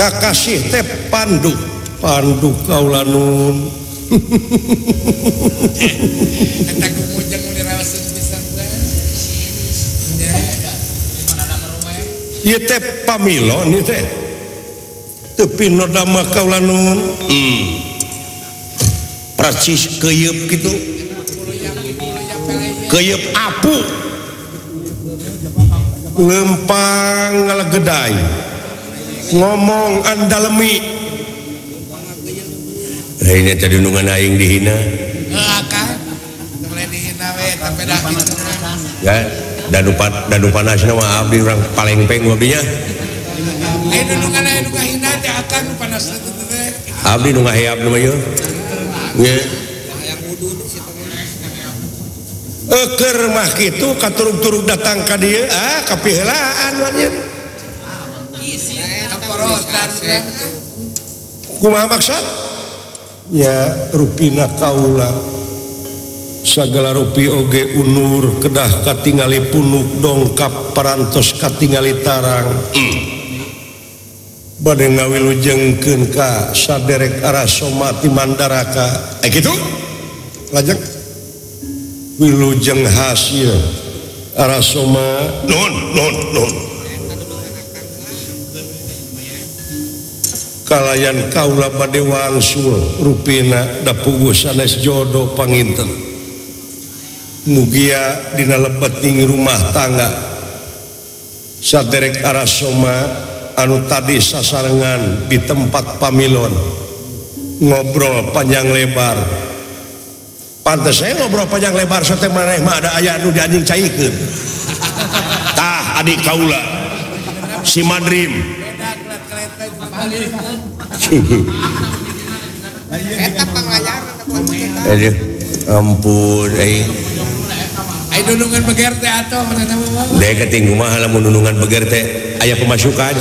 kakasih teh Pandu kaula nun eta kumujeng dirawaseun pisan teh nya ieu teh pamilon ieu teh teu pinodama kaula nun percis keuyeub kitu keuyeub apu lempang ngalegedai ngomong andalemi ini tadi nungan aing dihina kan boleh dihina we tapi dah kitu ya dan panasna mah abdi urang paling peng abdinya aya nungan aya nu kahina teh akan panasna teh abdi nu ngaheap nu mah yeuh nya keur mah kitu katurug-turug datang ka dieu kapiheulaan nya kumaha maksud ya rupina kaula sagala rupi oge unur kedah katingali punuk dongkap parantos katingali tarang bade ngawilujengkeun ka saderek Arasoma ti Mandaraka kitu lajeng wilujeng hasil Arasoma non kalayan kaula bade wangsul rupina da puguh sanes jodoh panginten mugia dina lebeting rumah tangga saderek Arasoma anu tadi sasarengan di tempat pamilon ngobrol panjang lebar pantes saya ngobrol panjang lebar sote maneh mah ada aya anu dianjing caikeun tah adik kaula si Madrim eta panglayar aduh ampun ai nunungan beger teh atuh manehna mah deh keting kumaha lamun nunungan beger teh aya pemasukan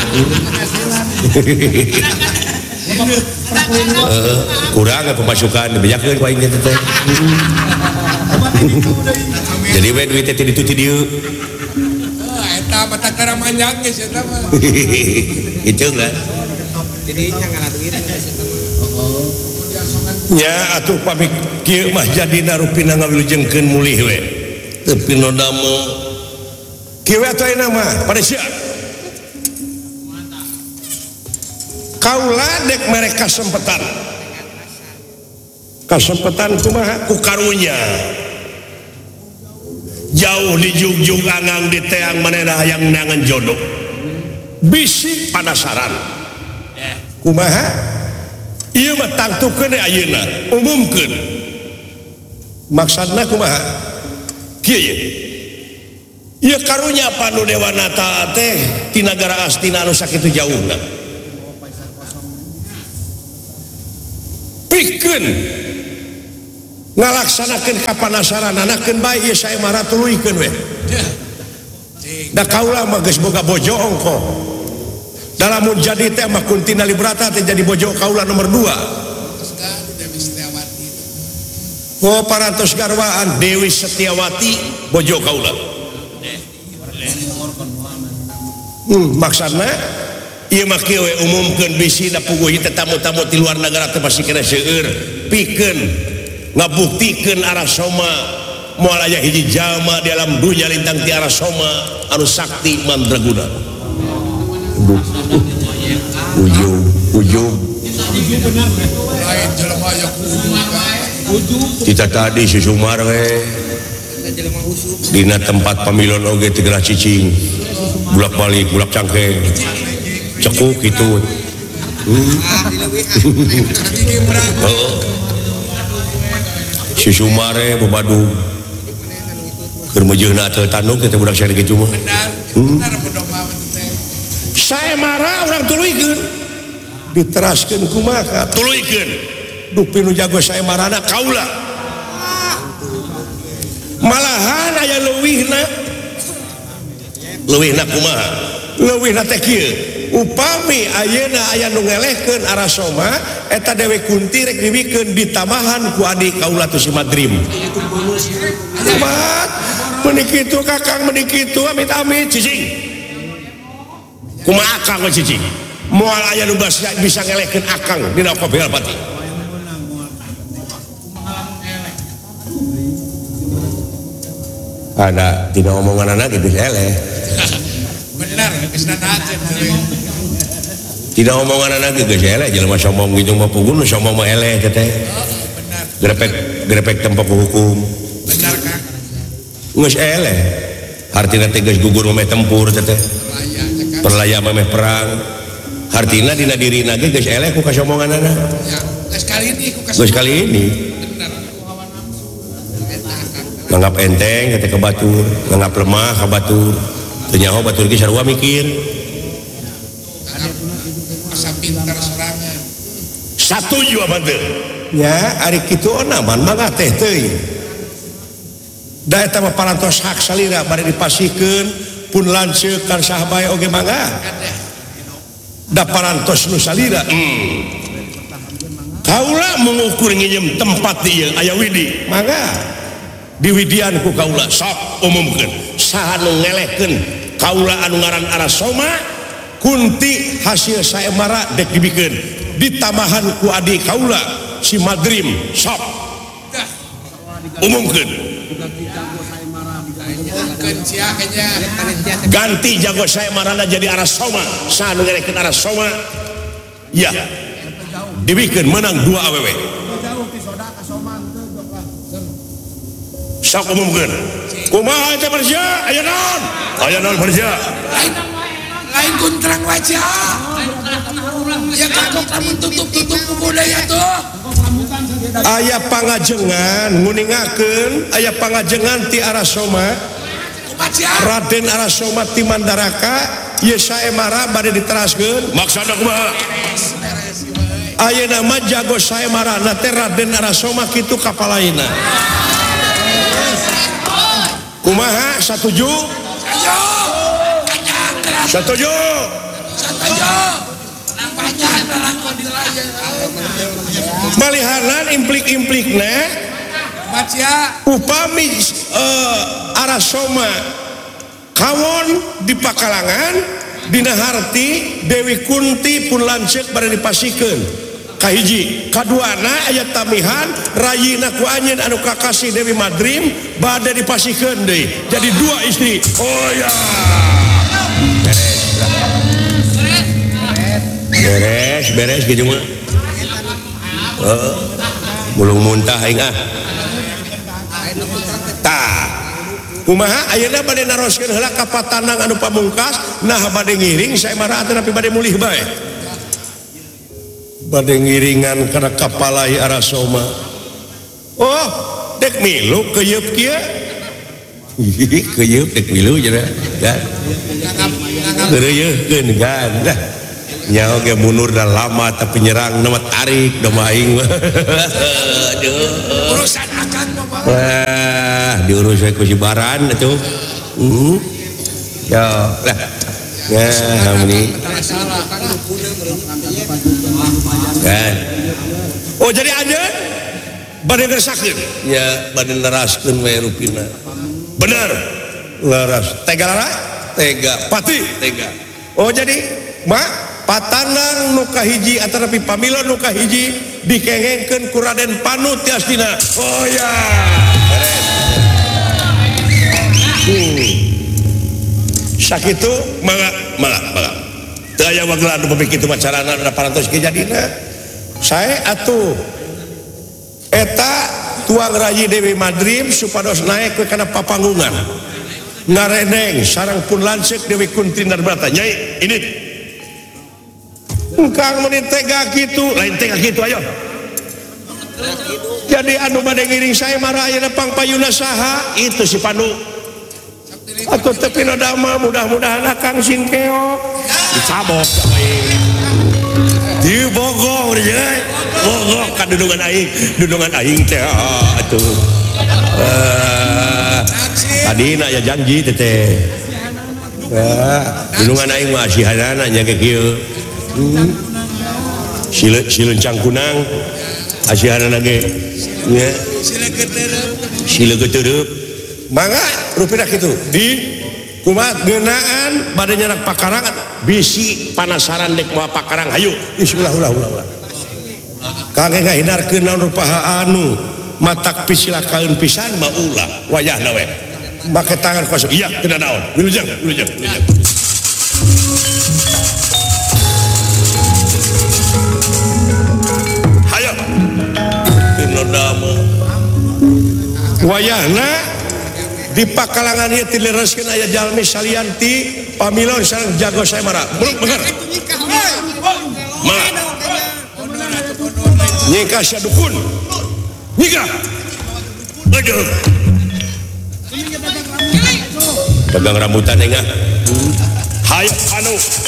kurang pemasukan bejakeun ku aing teh jadi we duit teh ditu ti dieu eta mata kara manjang geus eta mah itu lah jadi jangan duit nya atuh pamik kieu mah jadina rupina ngawilujengkeun mulih we teu pinodama kieu atuh ayeuna mah pada sia kaula dek mere kasempatan kumaha ku karunya jauh di jugjug angang di teang manehna hayang neangan jodoh bisi penasaran kumaha ieu mah tangtukeun ayeuna umumkeun maksudna kumaha kieu ieu karunya panu Dewanata teh ti nagara Astina anu sakitu jauhna pikeun ngalaksanakeun kapanasaran anakeun bae ieu sae mah ratuluykeun we da kaula mah geus boga bojo ongko dalam jadi teh mah Kuntina Librata teh jadi bojo kaula nomor 2 oh parantos garwaan Dewi Setiawati bojo kaula maksudna ieu mah kieu we umumkeun bisi da puguh ieu tamu-tamu ti luar negara teh pasti kena seueur pikeun ngabuktikeun Arasoma moal aya hiji jalma di alam dunya lintang ti Arasoma anu sakti mandraguna ujung lain jelema aya kita tadi si Sumar we dina tempat pamilon oge ti Gerah Cicing bulak-balik bulak cangkeng cekuk kitu si Sumar we bebadu keur meujeuhna teu tanduk teh budak sare kitu mah benar pedoman teh sae marah urang tuluykeun diteraskeun kumaha tuluykeun dupi nu jago sae marana kaula malahan aya leuwihna kumaha leuwihna teh kieu upami ayeuna aya nu ngelehkeun Arasoma eta Dewi Kunti rek diwikeun ditamahan ku adik kaula tu si Madrim mat meuni kitu kakang meuni kitu amit-amit cicing kumaha akang we cicing moal aya nu bisa ngelehkeun akang dina kopi pati ada tidak omongan anak gitu eleh benar geus nanajeun tidak omongan anak gitu eleh jelema sombong gitu mah pugun sombong mah eleh teh benar grepek tempat hukum benar Kang geus eleh artina teh geus gugur meh tempur teh perlaya meh perang artina dina dirina ge geus eleh ku kasomonganana ya geus kali ini benar nganggap enteng teh ke batur nganggap lemah ka batur teu nyaho batur ge sarua mikir masa pintar sorangan satuju apa teu nya ari kitu onaman mangga teh teuing da eta mah parantos hak salira bari dipasikeun pun lanceuk kan saha bae oge mangga da parantos nu salira kaula mengukur nginjem tempat ieu aya widi mangga diwidian ku kaula sok umumkeun saha nu ngelehkeun kaula anu ngaran Arasoma kunti hasil saemara dek dibikeun ditamahan ku adik kaula si Madrim sok umumkeun ganti jago saemarana jadi Arasoma saha nu ngelehkeun Arasoma ya dibikeun menang 2 awewe sok umumkeun kumaha teh Marsya aya naon Marsya lain kuntrang wajah ya kagok lamun tutup budaya tuh aya pangajengan nguningakeun aya pangajengan ti Arasoma Raden Arasoma ti Mandaraka ieu saemara bade diteraskeun maksudna kumaha ayeuna mah jago saemara na teh Raden Arasoma kitu kapalaina kumaha setuju malihanan implik-implikna upami Arasoma kawon di pakalangan dina harti Dewi Kunti pun lanceuk bari dipasikeun kahiji kaduana aya tamihan rayina ku anjeun anu kakasih Dewi Madrim bade dipasikeun deui jadi 2 istri oh ya beres gitu mah belum muntah aing tah kumaha ayeuna bade naroskeun heula ka patanang anu pamungkas nah bade ngiring saemara tapi bade mulih bae bade ngiringan kana kapalai Arasoma oh dek milu keuyeub kieu keuyeub dek milu cenah kan geureuyeun kan dah nyaho ge mundur dah lama tapi nyerang nama tarik doma aing aduh urusan akan wah diurus ku si Baran atuh ya lah ya meni kan oh jadi anjeun bade ngerasakeun ya bade neraskeun we rupina bener leras tega lara tega pati tega oh jadi mak patanang nu kahiji atarapi pamilon nu kahiji dikengengkeun ku Raden Panu tiastina oh ya sakitu mangga teu aya wagelan nu pami kitu macarana da parantos kejadina sae atuh eta tuang rayi Dewi Madrim supados naik ke kana papanggungan ngareneng sareng pun lanceuk Dewi Kunti Narbrata nyai ini engkang menit tega gitu lain tega gitu ayo jadi anu bade ngiring saya marah ayeuna pangpayuna saha itu si Pandu atuh teu pinodama mudah-mudahan akang sing keok dicabok di Bogor ya Bogor ka dudungan aing teh atuh tadina ya janji teh dudungan aing mah asihanana nya ge kieu sileun cangkunang asihanana ge nya sila geuteureup mangga rupina kitu di kumat ngeunaan bade nyarak pakarangan bisi panasaran dek moal pakarang hayu bismillah ulah kangge ngahindarkeun naon rupaha anu matak pisilakaeun pisan mah ulah wayahna we make tangan kosong iya teu naon wilujeng hayo teu dama wayahna di pakalangan ieu dilereskeun aya jalmi salian ti pamilon sareng jago saya marah belum bener mah nyika sia dukun nyika aduh pegang rambutan enggak hayo anu